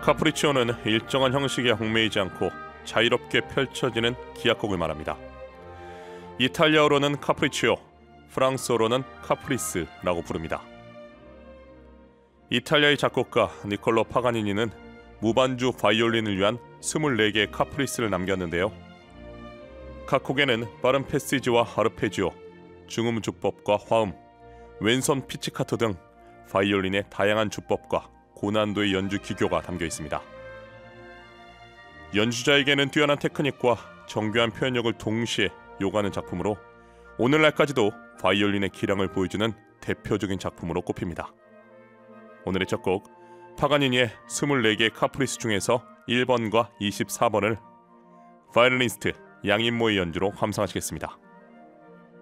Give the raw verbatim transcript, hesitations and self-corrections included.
카프리치오는 일정한 형식에 얽매이지 않고 자유롭게 펼쳐지는 기악곡을 말합니다. 이탈리아어로는 카프리치오, 프랑스어로는 카프리스라고 부릅니다. 이탈리아의 작곡가 니콜로 파가니니는 무반주 바이올린을 위한 스물네 개의 카프리스를 남겼는데요. 각 곡에는 빠른 패시지와 아르페지오, 중음 주법과 화음, 왼손 피치카토 등 바이올린의 다양한 주법과 고난도의 연주 기교가 담겨 있습니다. 연주자에게는 뛰어난 테크닉과 정교한 표현력을 동시에 요구하는 작품으로 오늘날까지도 바이올린의 기량을 보여주는 대표적인 작품으로 꼽힙니다. 오늘의 첫 곡, 파가니니의 스물네 개의 카프리스 중에서 일 번과 이십사 번을 바이올리니스트 양인모의 연주로 감상하시겠습니다.